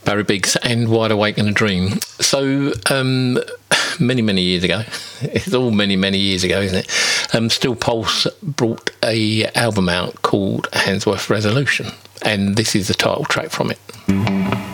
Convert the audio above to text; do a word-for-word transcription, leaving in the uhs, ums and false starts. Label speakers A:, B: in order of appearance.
A: Barry Biggs and Wide Awake in a Dream. So um, many, many years ago, it's all many, many years ago, isn't it? Um, Steel Pulse brought a album out called Handsworth Resolution, and this is the title track from it.